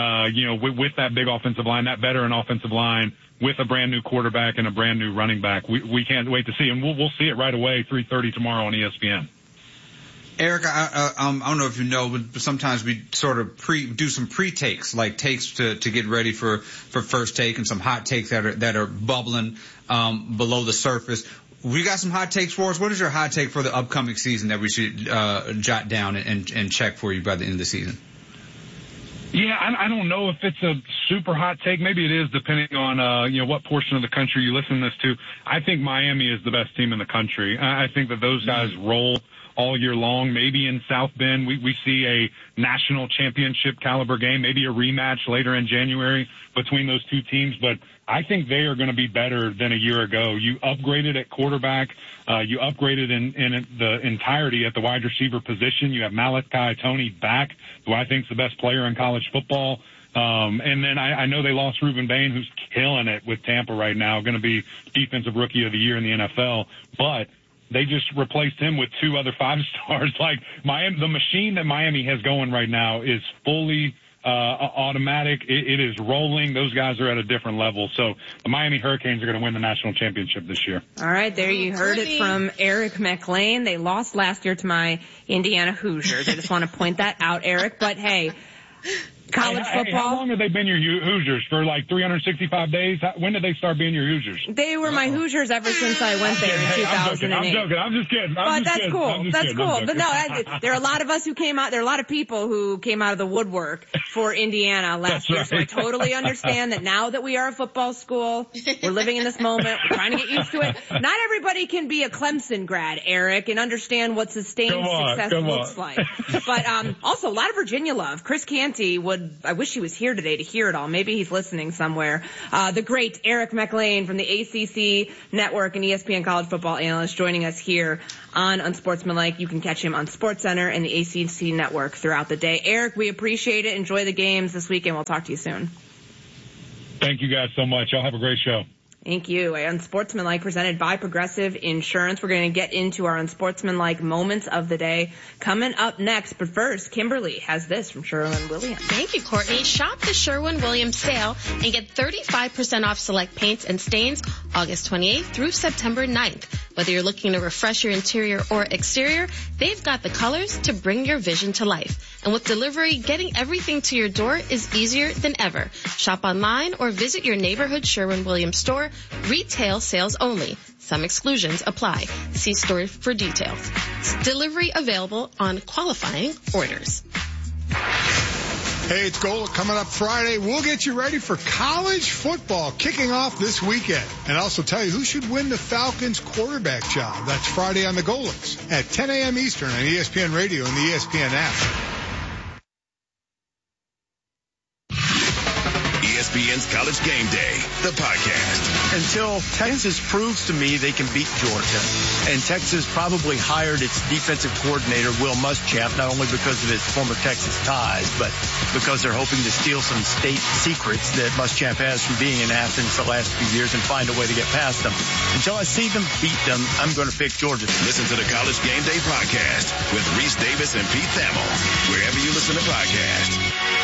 with that big offensive line, that veteran offensive line, with a brand new quarterback and a brand new running back? We can't wait to see, and we'll see it right away, 3:30 tomorrow on ESPN. Eric, I don't know if you know, but sometimes we sort of do some pre-takes, like takes to get ready for first take, and some hot takes that are bubbling below the surface. We got some hot takes for us. What is your hot take for the upcoming season that we should jot down and check for you by the end of the season? Yeah, I don't know if it's a super hot take. Maybe it is, depending on what portion of the country you listen to this to. I think Miami is the best team in the country. I think that those guys roll all year long. Maybe in South Bend we see a national championship caliber game, maybe a rematch later in January between those two teams. But I think they are going to be better than a year ago. You upgraded at quarterback. You upgraded in the entirety at the wide receiver position. You have Malachi Toney back, who I think is the best player in college football. And then I know they lost Reuben Bain, who's killing it with Tampa right now, going to be defensive rookie of the year in the NFL. But they just replaced him with 2 other 5-stars. Like, Miami, the machine that Miami has going right now is fully automatic. It is rolling. Those guys are at a different level. So the Miami Hurricanes are going to win the national championship this year. All right, there you heard it from Eric McLean. They lost last year to my Indiana Hoosiers. I just want to point that out, Eric. But hey, college football. How long have they been your Hoosiers? For like 365 days? When did they start being your Hoosiers? They were my Hoosiers ever since I went there in 2008. I'm joking. I'm just kidding. But that's cool. That's cool. But no, there are a lot of us who came out. There are a lot of people who came out of the woodwork for Indiana last year. Right. So I totally understand that now that we are a football school, we're living in this moment. We're trying to get used to it. Not everybody can be a Clemson grad, Eric, and understand what sustained success looks like. But also a lot of Virginia love. Chris Canty I wish he was here today to hear it all. Maybe he's listening somewhere. The great Eric McLean from the ACC Network and ESPN college football analyst joining us here on Unsportsmanlike. You can catch him on SportsCenter and the ACC Network throughout the day. Eric, we appreciate it. Enjoy the games this weekend. We'll talk to you soon. Thank you guys so much. Y'all have a great show. Thank you. Unsportsmanlike presented by Progressive Insurance. We're going to get into our unsportsmanlike moments of the day coming up next. But first, Kimberly has this from Sherwin-Williams. Thank you, Courtney. Shop the Sherwin-Williams sale and get 35% off select paints and stains, August 28th through September 9th. Whether you're looking to refresh your interior or exterior, they've got the colors to bring your vision to life. And with delivery, getting everything to your door is easier than ever. Shop online or visit your neighborhood Sherwin-Williams store. Retail sales only. Some exclusions apply. See store for details. Delivery available on qualifying orders. Hey, it's Golic coming up Friday. We'll get you ready for college football kicking off this weekend. And also tell you who should win the Falcons quarterback job. That's Friday on the Golics at 10 a.m. Eastern on ESPN Radio and the ESPN app. ESPN's College Game Day, the podcast. Until Texas proves to me they can beat Georgia, and Texas probably hired its defensive coordinator, Will Muschamp, not only because of his former Texas ties, but because they're hoping to steal some state secrets that Muschamp has from being in Athens the last few years and find a way to get past them. Until I see them beat them, I'm going to pick Georgia. Listen to the College Game Day podcast with Reese Davis and Pete Thamel, wherever you listen to podcasts.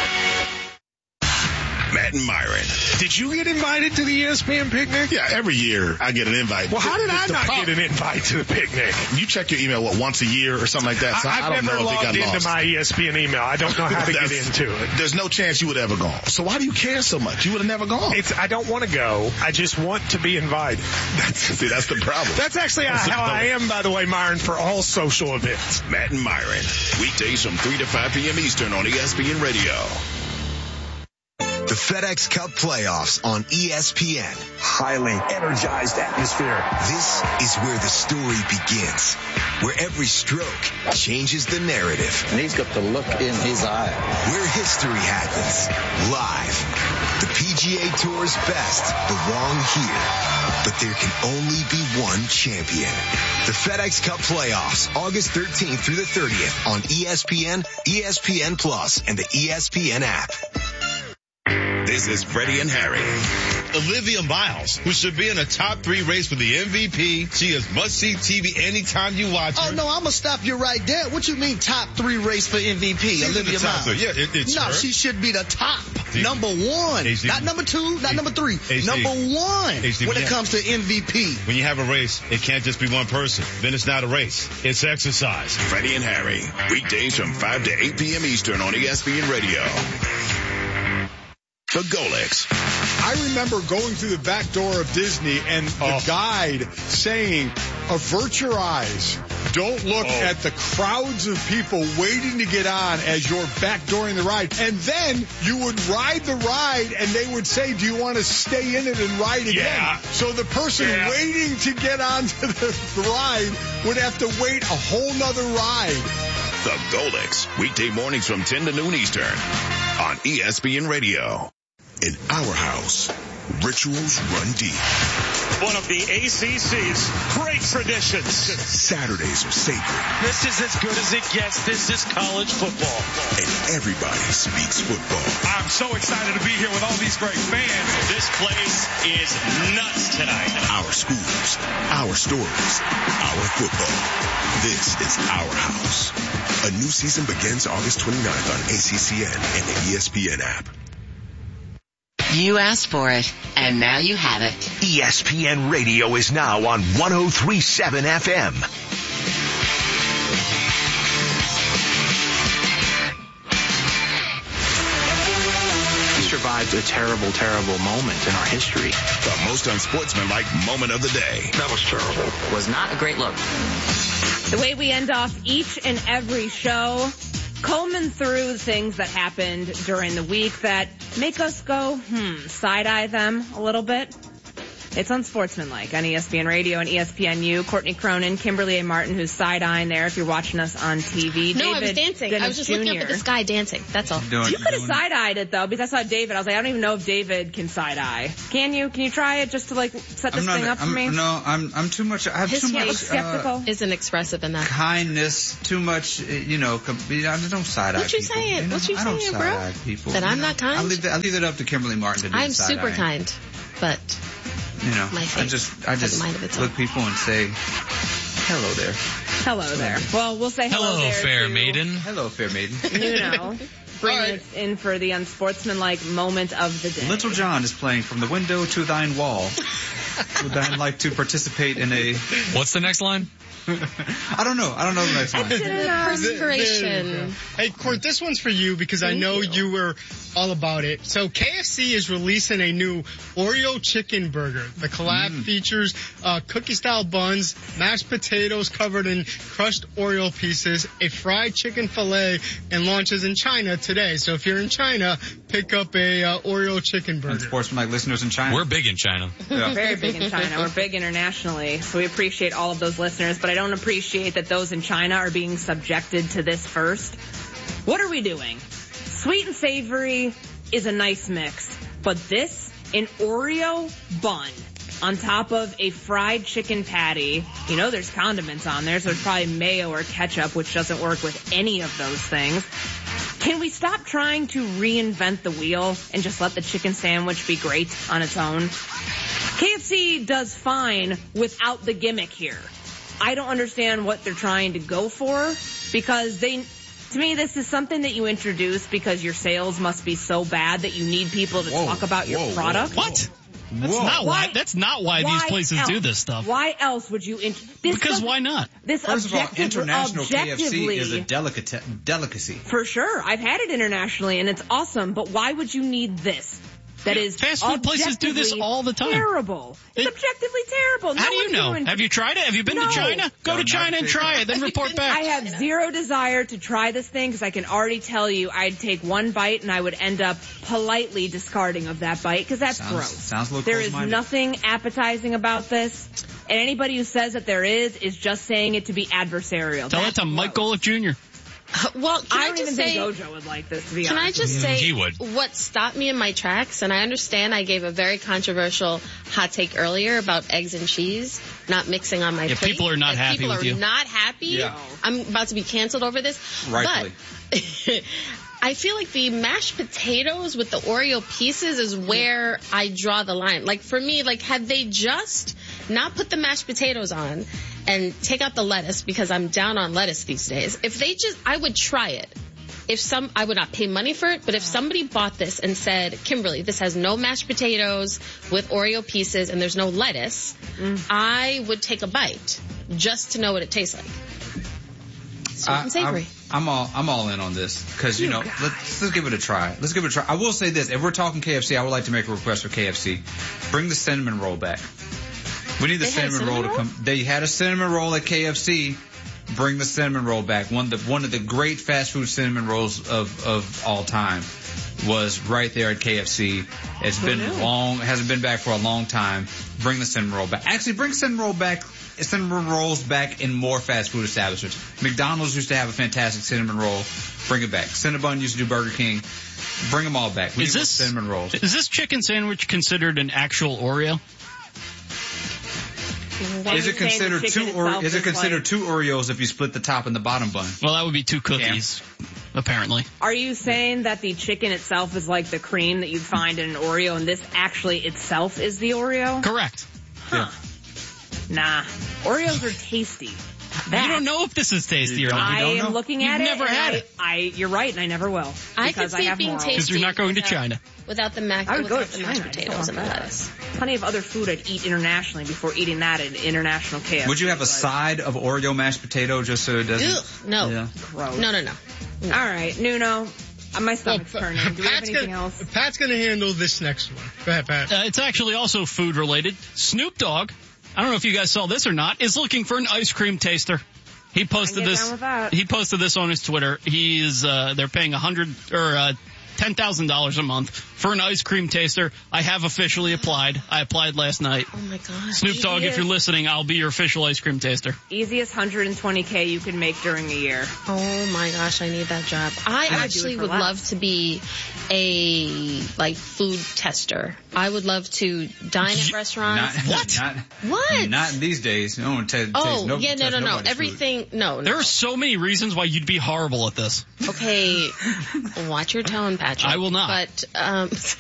Matt and Myron. Did you get invited to the ESPN picnic? Yeah, every year I get an invite. Well, how did I not get an invite to the picnic? You check your email, once a year or something like that? So I don't know if it got lost. I've never logged into my ESPN email. I don't know how to get into it. There's no chance you would have ever gone. So why do you care so much? You would have never gone. I don't want to go. I just want to be invited. That's the problem. That's actually how I am, by the way, Myron, for all social events. Matt and Myron. Weekdays from 3 to 5 p.m. Eastern on ESPN Radio. The FedEx Cup playoffs on ESPN. Highly energized atmosphere. This is where the story begins, where every stroke changes the narrative. And he's got the look in his eye. Where history happens, live. The PGA Tour's best belong here. But there can only be one champion. The FedEx Cup playoffs, August 13th through the 30th on ESPN, ESPN Plus, and the ESPN app. This is Freddie and Harry. Olivia Miles, who should be in a top 3 race for the MVP. She is must-see TV anytime you watch her. Oh, no, I'm going to stop you right there. What you mean top 3 race for MVP, She's Olivia Miles? Yeah, it's no, her. she should be the top. Number 1. Not number 2, not number 3. Number 1 when it comes to MVP. When you have a race, it can't just be one person. Then it's not a race. It's exercise. Freddie and Harry. Weekdays from 5 to 8 p.m. Eastern on ESPN Radio. The Golics. I remember going through the back door of Disney and the guide saying, avert your eyes. Don't look at the crowds of people waiting to get on as you're backdooring the ride. And then you would ride the ride and they would say, do you want to stay in it and ride again? Yeah. So the person waiting to get onto the ride would have to wait a whole nother ride. The Golics. Weekday mornings from 10 to noon Eastern on ESPN Radio. In our house, rituals run deep. One of the ACC's great traditions. Saturdays are sacred. This is as good as it gets. This is college football. And everybody speaks football. I'm so excited to be here with all these great fans. This place is nuts tonight. Our schools, our stories, our football. This is our house. A new season begins August 29th on ACCN and the ESPN app. You asked for it, and now you have it. ESPN Radio is now on 103.7 FM. We survived a terrible, terrible moment in our history. The most unsportsmanlike moment of the day. That was terrible. Was not a great look. The way we end off each and every show, combing through things that happened during the week that make us go, side-eye them a little bit. It's Unsportsmanlike on ESPN Radio and ESPNU. Courtney Cronin, Kimberly A. Martin, who's side-eyeing there if you're watching us on TV. No, David I was dancing. Dennis I was just Jr. looking up at the sky dancing. That's all. You could have side-eyed it, though, because I saw David. I was like, I don't even know if David can side-eye. Can you? Can you try it just to, set this thing up for me? No, I'm too much. I have His too much. skeptical. Isn't expressive enough. Kindness, too much, I don't side-eye What you people. saying? What you I don't saying, bro? side-eye people. That I'm not kind? I leave it up to Kimberly Martin to do I'm side-eyeing. super kind, but my face I has just a mind of its look own. people and say, hello there. Hello there. Well, we'll say hello there. Fair maiden. Hello, fair maiden. Bringing it in for the unsportsmanlike moment of the day. Little John is playing From the Window to Thine Wall. would then like to participate in a... What's the next line? I don't know the next line. Perspiration. Hey, Court, this one's for you because I know you were all about it. So KFC is releasing a new Oreo chicken burger. The collab features cookie-style buns, mashed potatoes covered in crushed Oreo pieces, a fried chicken fillet, and launches in China today. So if you're in China, pick up a Oreo chicken burger. Sportsman-like listeners in China. We're big in China. Yeah. Very big in China. We're big internationally. So we appreciate all of those listeners, but I don't appreciate that those in China are being subjected to this first. What are we doing? Sweet and savory is a nice mix, but this, an Oreo bun on top of a fried chicken patty. You know there's condiments on there, so there's probably mayo or ketchup, which doesn't work with any of those things. Can we stop trying to reinvent the wheel and just let the chicken sandwich be great on its own? KFC does fine without the gimmick here. I don't understand what they're trying to go for, because to me, this is something that you introduce because your sales must be so bad that you need people to talk about your product. What? That's not why these places do this stuff. Why else would you? Because why not? First of all, international KFC is a delicacy. For sure. I've had it internationally, and it's awesome, but why would you need this? That is fast food places do this all the time. Terrible. It's objectively terrible. How do you know? Have you tried it? Have you been to China? Go to China and try it, then report back. I have zero desire to try this thing because I can already tell you I'd take one bite and I would end up politely discarding of that bite because that's gross. Sounds a little There is nothing appetizing about this. And anybody who says that there is just saying it to be adversarial. Tell that to Mike Golick Jr. Well, I don't even think Gojo would like this, to be honest. Can I just say he would. What stopped me in my tracks, and I understand I gave a very controversial hot take earlier about eggs and cheese not mixing on my plate. People are not happy with you. People are not happy. Yeah. I'm about to be canceled over this. Rightfully. But I feel like the mashed potatoes with the Oreo pieces is where I draw the line. Like, for me, had they just not put the mashed potatoes on and take out the lettuce, because I'm down on lettuce these days. If they I would try it. I would not pay money for it, but if somebody bought this and said, Kimberly, this has no mashed potatoes with Oreo pieces and there's no lettuce, I would take a bite just to know what it tastes like. Sweet and savory. I'm all in on this because, let's give it a try. Let's give it a try. I will say this. If we're talking KFC, I would like to make a request for KFC. Bring the cinnamon roll back. We need the cinnamon roll to come. They had a cinnamon roll at KFC. Bring the cinnamon roll back. One of the great fast food cinnamon rolls of all time was right there at KFC. It's been hasn't been back for a long time. Bring the cinnamon roll back. Actually, bring cinnamon rolls back in more fast food establishments. McDonald's used to have a fantastic cinnamon roll. Bring it back. Cinnabon used to do Burger King. Bring them all back. We need cinnamon rolls. Is this chicken sandwich considered an actual Oreo? Is it considered two Oreos if you split the top and the bottom bun? Well, that would be two cookies, apparently. Are you saying that the chicken itself is like the cream that you'd find in an Oreo, and this actually itself is the Oreo? Correct. Huh. Yeah. Nah. Oreos are tasty. You don't know if this is tasty or not. I am looking at You've it. never had it. You're right, and I never will. I could see it being tasty. Because you're not going to China. Without the mashed potatoes and the lettuce. Plenty of other food I'd eat internationally before eating that at international KFC. Would you have a side of Oreo mashed potato just so it doesn't? Ugh, no. Yeah. Gross. No. All right, Nuno. My stomach's turning. Do we have anything else? Pat's going to handle this next one. Go ahead, Pat. It's actually also food related. Snoop Dogg, I don't know if you guys saw this or not, is looking for an ice cream taster. He posted this. He posted this on his Twitter. They're paying $10,000 a month for an ice cream taster. I have officially applied. I applied last night. Oh my gosh. Snoop Dogg, if you're listening, I'll be your official ice cream taster. Easiest $120K you can make during a year. Oh my gosh, I need that job. I actually would love to be a food tester. I would love to dine at restaurants. What? Not in these days. No one tastes no. Everything. Food. No. There are so many reasons why you'd be horrible at this. Okay, watch your tone, Patrick. I will not. But